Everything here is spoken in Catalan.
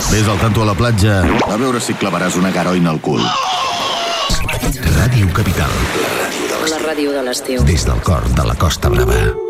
Vés al tanto a la platja a veure si clavaràs una garoina al cul. Ràdio Capital. La ràdio de l'estiu. Des del cor de la Costa Brava.